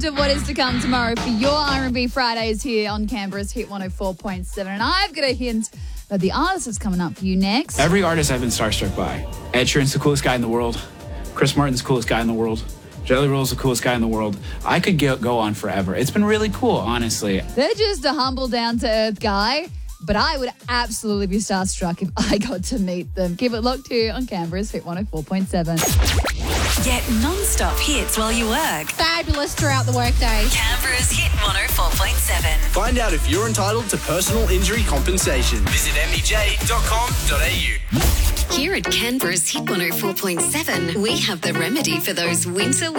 Of what is to come tomorrow for your R&B Fridays here on Canberra's Hit 104.7. And I've got a hint of the artist that's coming up for you next. Every artist I've been starstruck by. Ed Sheeran's the coolest guy in the world. Chris Martin's the coolest guy in the world. Jelly Roll's the coolest guy in the world. I could go on forever. It's been really cool, honestly. They're just a humble, down-to-earth guy, but I would absolutely be starstruck if I got to meet them. Keep it locked here on Canberra's Hit 104.7. Get non-stop hits while you work. Fabulous throughout the workday. Canberra's Hit 104.7. Find out if you're entitled to personal injury compensation. Visit mbj.com.au. Here at Canberra's Hit 104.7, we have the remedy for those winter